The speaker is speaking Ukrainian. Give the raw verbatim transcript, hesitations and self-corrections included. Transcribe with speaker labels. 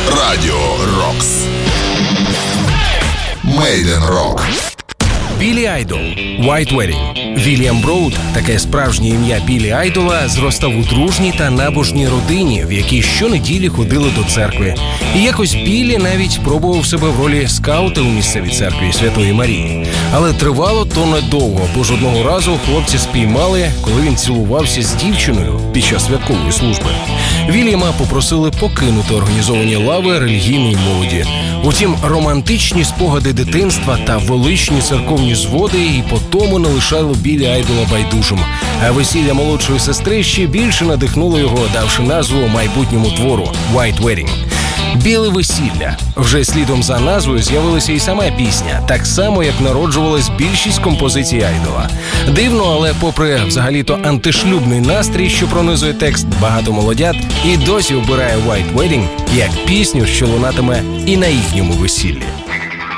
Speaker 1: Радіо Рокс. Мейден Рок.
Speaker 2: Білі Айдол, White Wedding. Вільям Броуд, таке справжнє ім'я Білі Айдола, зростав у дружній та набожній родині, в якій щонеділі ходили до церкви. І якось Білі навіть пробував себе в ролі скаута у місцевій церкві Святої Марії. Але тривало то недовго, бо ж одного разу хлопці спіймали, коли він цілувався з дівчиною під час святкової служби. Вільяма попросили покинути організовані лави релігійної молоді. Утім, романтичні спогади дитинства та величні церковні зводи і потому не лишало Білі Айдола байдужим. А весілля молодшої сестри ще більше надихнуло його, давши назву майбутньому твору «White Wedding». «Біле весілля». Вже слідом за назвою з'явилася і сама пісня, так само, як народжувалась більшість композицій Айдола. Дивно, але попри взагалі-то антишлюбний настрій, що пронизує текст, багато молодят і досі обирає «White Wedding» як пісню, що лунатиме і на їхньому весіллі.